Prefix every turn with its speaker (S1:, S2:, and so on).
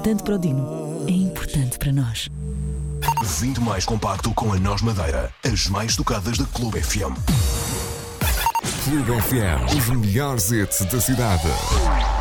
S1: importante para o Dino, é importante para nós.
S2: 20 mais compacto com a Nós Madeira. As mais tocadas da Clube FM.
S3: Clube FM, os melhores hits da cidade.